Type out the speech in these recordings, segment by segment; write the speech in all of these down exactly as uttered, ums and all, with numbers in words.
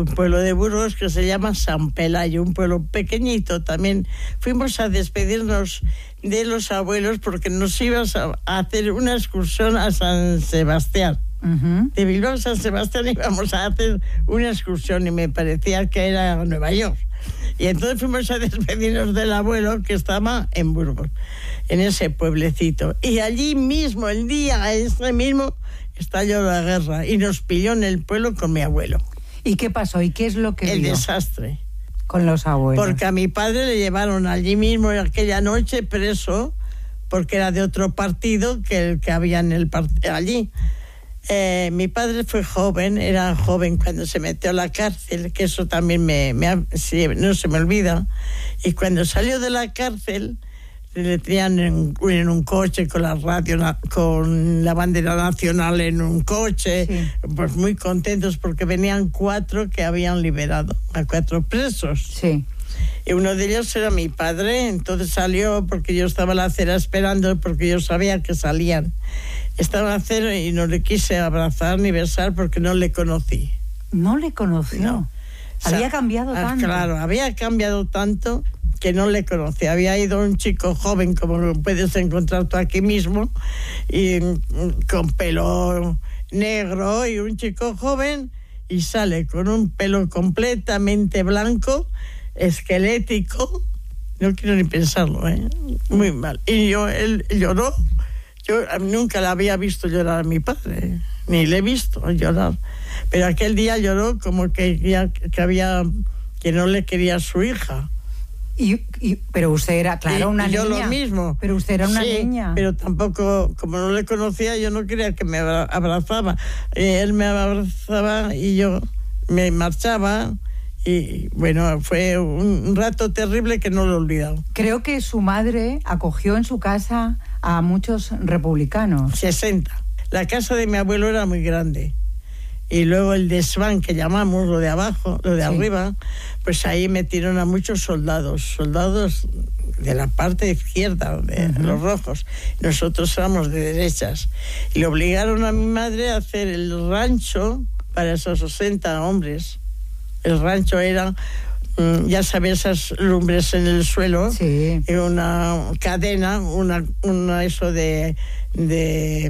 un pueblo de Burgos que se llama San Pelayo, un pueblo pequeñito también. Fuimos a despedirnos de los abuelos porque nos íbamos a hacer una excursión a San Sebastián. Uh-huh. De Bilbao a San Sebastián íbamos a hacer una excursión y me parecía que era Nueva York. Y entonces fuimos a despedirnos del abuelo que estaba en Burgos, en ese pueblecito. Y allí mismo, el día ese mismo, estalló la guerra y nos pilló en el pueblo con mi abuelo. ¿Y qué pasó? ¿Y qué es lo que El vio? desastre. Con los abuelos. Porque a mi padre le llevaron allí mismo aquella noche preso, porque era de otro partido que el que había en el part- allí. Eh, mi padre fue joven, era joven cuando se metió a la cárcel, que eso también me, me sí, no se me olvida. Y cuando salió de la cárcel, le tenían en, en un coche con la radio, con la bandera nacional en un coche, sí. Pues muy contentos porque venían cuatro que habían liberado a cuatro presos. Sí. Y uno de ellos era mi padre, entonces salió porque yo estaba en la acera esperando, porque yo sabía que salían. Estaba en la acera y no le quise abrazar ni besar porque no le conocí. ¿No le conoció? No. Había o sea, cambiado tanto. Claro, había cambiado tanto que no le conocí. Había ido un chico joven, como lo puedes encontrar tú aquí mismo, y con pelo negro, y un chico joven, y sale con un pelo completamente blanco, esquelético, no quiero ni pensarlo, ¿eh? Muy mal. Y yo, él lloró, yo nunca la había visto llorar a mi padre, ni le he visto llorar, pero aquel día lloró como que, ya, que había, que no le quería a su hija. Y, y, pero usted era, claro, una y yo niña. Yo lo mismo. Pero usted era una sí, niña. Pero tampoco, como no le conocía, yo no quería que me abrazaba. Eh, él me abrazaba y yo me marchaba. Y bueno, fue un rato terrible que no lo he olvidado. Creo que su madre acogió en su casa a muchos republicanos. sesenta. La casa de mi abuelo era muy grande. Y luego el desván que llamamos, lo de abajo, lo de sí. arriba, pues ahí metieron a muchos soldados, soldados de la parte izquierda, de uh-huh. los rojos. Nosotros éramos de derechas. Y le obligaron a mi madre a hacer el rancho para esos sesenta hombres. El rancho era, ya sabes, esas lumbres en el suelo, sí. y una cadena, una, una eso de, de,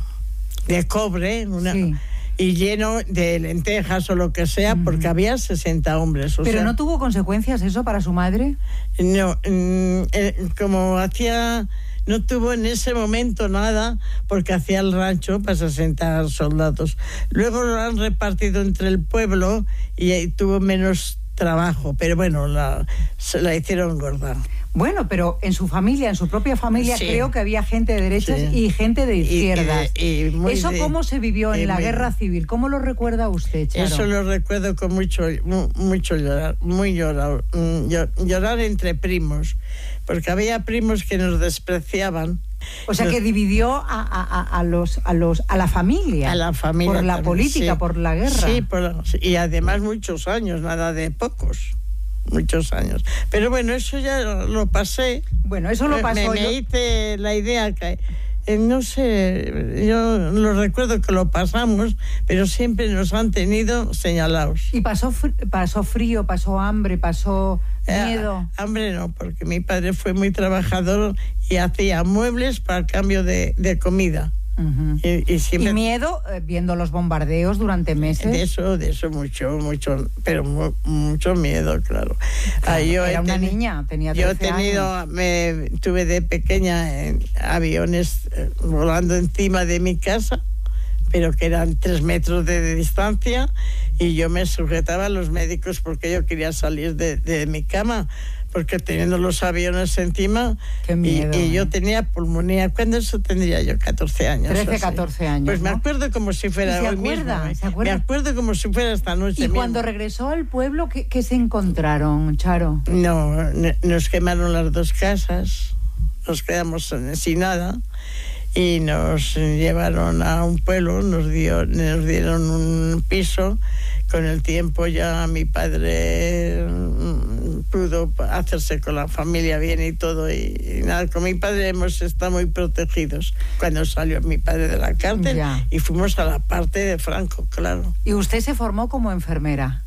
de cobre, una... Sí. Y lleno de lentejas o lo que sea, uh-huh. porque había sesenta hombres. O ¿Pero sea, no tuvo consecuencias eso para su madre? No, eh, como hacía, no tuvo en ese momento nada, porque hacía el rancho para sesenta soldados. Luego lo han repartido entre el pueblo y ahí tuvo menos trabajo, pero bueno, la, se la hicieron gorda. Bueno, pero en su familia, en su propia familia, sí. creo que había gente de derechas sí. y gente de izquierdas. Y, y, y muy ¿Eso de, cómo se vivió en la guerra de... civil? ¿Cómo lo recuerda usted, Charo? Eso lo recuerdo con mucho, mucho llorar, muy llorar, llorar entre primos, porque había primos que nos despreciaban. O sea, que dividió a, a, a, los, a, los, a la familia. A la familia. Por la también, política, sí. por la guerra. Sí, por la, y además muchos años, nada de pocos. Muchos años. Pero bueno, eso ya lo, lo pasé. Bueno, eso lo pasó. Me, me yo... hice la idea que, eh, no sé, yo lo recuerdo que lo pasamos, pero siempre nos han tenido señalados. ¿Y pasó, pasó frío, pasó hambre, pasó miedo? Eh, hambre no, porque mi padre fue muy trabajador y hacía muebles para el cambio de, de comida. Uh-huh. Y, y, siempre... y miedo eh, viendo los bombardeos durante meses. De eso, de eso mucho, mucho, pero mu- mucho miedo, claro. claro ah, yo era una ten... niña, tenía trece Yo he tenido, años. me tuve de pequeña en aviones eh, volando encima de mi casa, pero que eran tres metros de, de distancia, y yo me sujetaba a los médicos porque yo quería salir de, de mi cama, porque teniendo los aviones encima. Qué miedo, y, y ¿eh? yo tenía pulmonía. ¿Cuándo eso tendría yo? catorce años. trece, catorce años. Pues ¿no? me acuerdo como si fuera ¿Se hoy acuerda? mismo. ¿eh? ¿Se acuerda? Me acuerdo como si fuera esta noche. ¿Y mismo. cuando regresó al pueblo, qué, qué se encontraron, Charo? No, nos quemaron las dos casas, nos quedamos sin nada. Y nos llevaron a un pueblo, nos, dio, nos dieron un piso. Con el tiempo ya mi padre pudo hacerse con la familia bien y todo. Y, y nada, con mi padre hemos estado muy protegidos. Cuando salió mi padre de la cárcel ya. Y fuimos a la parte de Franco, claro. ¿Y usted se formó como enfermera?